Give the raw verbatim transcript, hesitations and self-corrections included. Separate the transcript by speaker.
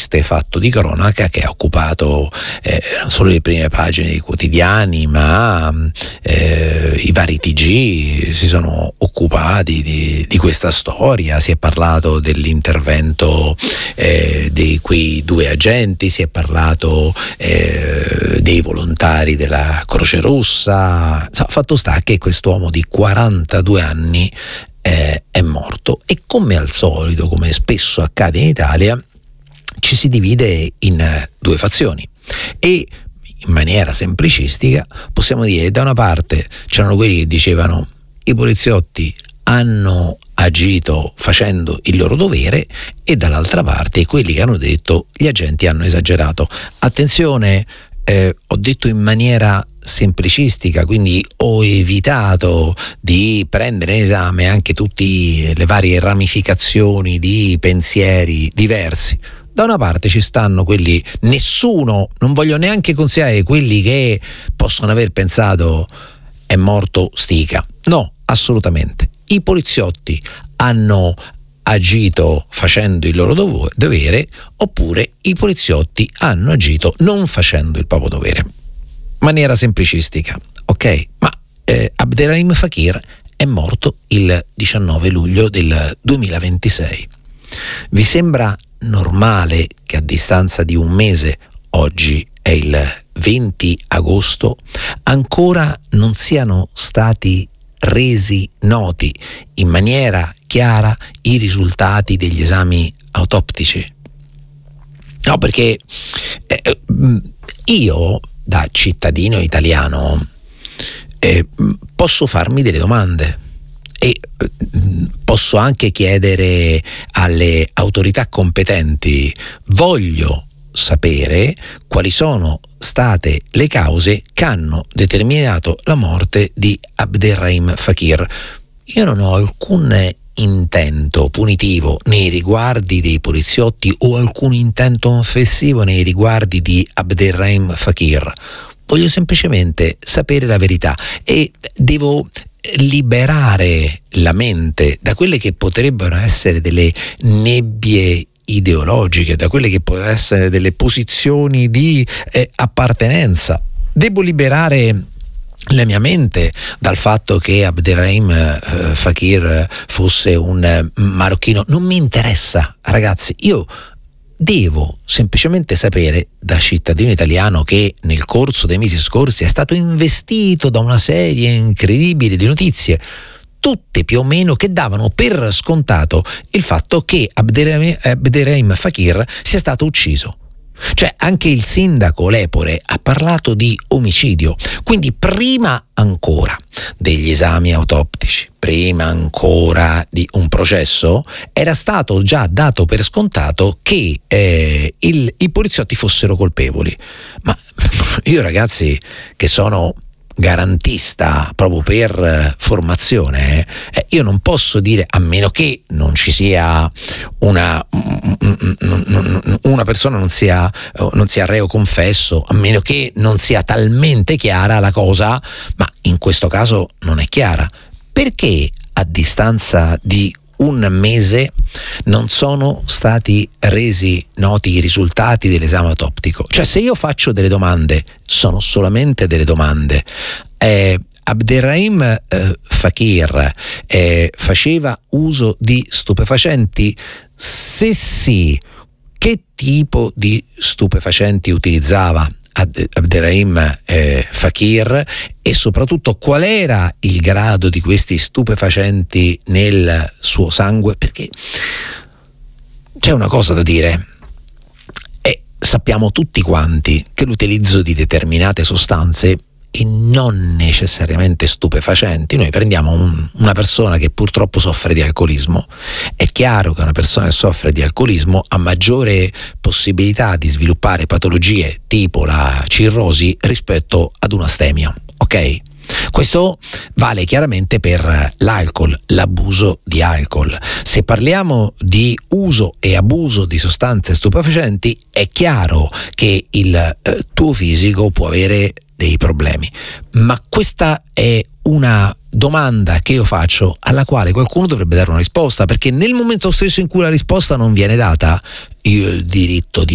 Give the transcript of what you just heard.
Speaker 1: triste fatto di cronaca che ha occupato eh, non solo le prime pagine dei quotidiani, ma eh, i vari T G si sono occupati di, di questa storia. Si è parlato dell'intervento eh, di quei due agenti, si è parlato eh, dei volontari della Croce Rossa. Fatto sta che quest'uomo di quarantadue anni eh, è morto, e come al solito, come spesso accade in Italia, ci si divide in due fazioni, e in maniera semplicistica possiamo dire: da una parte c'erano quelli che dicevano i poliziotti hanno agito facendo il loro dovere, e dall'altra parte quelli che hanno detto gli agenti hanno esagerato. Attenzione, eh, ho detto in maniera semplicistica, quindi ho evitato di prendere in esame anche tutte le varie ramificazioni di pensieri diversi. Da una parte ci stanno quelli, nessuno, non voglio neanche considerare quelli che possono aver pensato è morto Stica. No, assolutamente. I poliziotti hanno agito facendo il loro dovo- dovere, oppure i poliziotti hanno agito non facendo il proprio dovere. Maniera semplicistica, ok? Ma eh, Abderrahim Fakir è morto il diciannove luglio del duemilaventisei. Vi sembra normale che a distanza di un mese, oggi è il venti agosto, ancora non siano stati resi noti in maniera chiara i risultati degli esami autoptici? No, perché eh, io, da cittadino italiano, eh, posso farmi delle domande, e eh, posso anche chiedere alle autorità competenti: voglio sapere quali sono state le cause che hanno determinato la morte di Abderrahim Fakir. Io non ho alcun intento punitivo nei riguardi dei poliziotti o alcun intento offensivo nei riguardi di Abderrahim Fakir. Voglio semplicemente sapere la verità, e devo liberare la mente da quelle che potrebbero essere delle nebbie ideologiche, da quelle che possono essere delle posizioni di eh, appartenenza. Devo liberare la mia mente dal fatto che Abderrahim eh, Fakir fosse un eh, marocchino. Non mi interessa, ragazzi. Io devo semplicemente sapere, da cittadino italiano che nel corso dei mesi scorsi è stato investito da una serie incredibile di notizie, tutte più o meno che davano per scontato il fatto che Abderrahim, Abderrahim Fakir sia stato ucciso. Cioè, anche il sindaco Lepore ha parlato di omicidio. Quindi prima ancora degli esami autoptici, prima ancora di un processo, era stato già dato per scontato che eh, il, i poliziotti fossero colpevoli. Ma io, ragazzi, che sono garantista proprio per formazione, eh, io non posso dire, a meno che non ci sia una una persona non sia non sia reo confesso, a meno che non sia talmente chiara la cosa, ma in questo caso non è chiara. Perché a distanza di un mese non sono stati resi noti i risultati dell'esame autoptico? Cioè, se io faccio delle domande, sono solamente delle domande. Eh, Abderrahim eh, Fakir eh, faceva uso di stupefacenti? Se sì, che tipo di stupefacenti utilizzava Abderrahim eh, Fakir, e soprattutto qual era il grado di questi stupefacenti nel suo sangue? Perché c'è una cosa da dire, e sappiamo tutti quanti che l'utilizzo di determinate sostanze, e non necessariamente stupefacenti, noi prendiamo un, una persona che purtroppo soffre di alcolismo, è chiaro che una persona che soffre di alcolismo ha maggiore possibilità di sviluppare patologie tipo la cirrosi rispetto ad un astemio, ok? Questo vale chiaramente per l'alcol, l'abuso di alcol. Se parliamo di uso e abuso di sostanze stupefacenti, è chiaro che il eh, tuo fisico può avere dei problemi, ma questa è una domanda che io faccio, alla quale qualcuno dovrebbe dare una risposta, perché nel momento stesso in cui la risposta non viene data, io ho il diritto di